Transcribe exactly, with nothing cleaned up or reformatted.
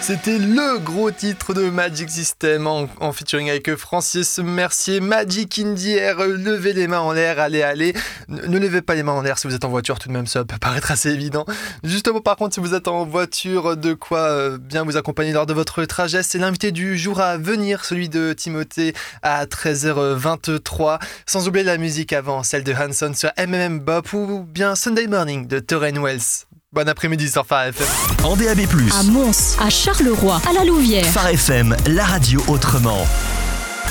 C'était le gros titre de Magic System en, en featuring avec Francis Mercier. Magic in the Air, levez les mains en l'air, allez, allez. Ne, ne levez pas les mains en l'air si vous êtes en voiture, tout de même, ça peut paraître assez évident. Justement, par contre, si vous êtes en voiture, de quoi euh, bien vous accompagner lors de votre trajet, c'est l'invité du jour à venir, celui de Timothée à treize heures vingt-trois. Sans oublier la musique avant, celle de Hanson sur M M M Bop ou bien Sunday Morning de Tauren Wells. Bon après-midi sur Phare F M. En D A B plus, à Mons, à Charleroi, à La Louvière. Phare F M, la radio autrement.